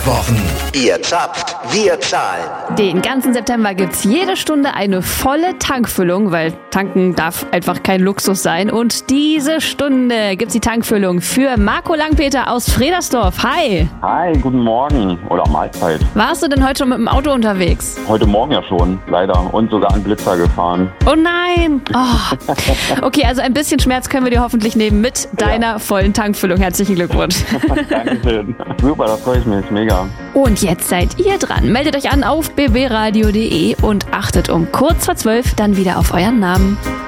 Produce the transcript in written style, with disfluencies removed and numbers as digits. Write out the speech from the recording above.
Wochen. Ihr zapft, wir zahlen. Den ganzen September gibt's jede Stunde eine volle Tankfüllung, weil tanken darf einfach kein Luxus sein. Und diese Stunde gibt's die Tankfüllung für Marco Langpeter aus Fredersdorf. Hi! Hi, guten Morgen oder Mahlzeit. Warst du denn heute schon mit dem Auto unterwegs? Heute Morgen ja schon, leider. Und sogar einen Blitzer gefahren. Oh nein! Oh. Okay, also ein bisschen Schmerz können wir dir hoffentlich nehmen mit deiner vollen Tankfüllung. Herzlichen Glückwunsch. Dankeschön. Super, da freue ich mich. Mega. Und jetzt seid ihr dran. Meldet euch an auf bbradio.de und achtet um kurz vor 12 dann wieder auf euren Namen.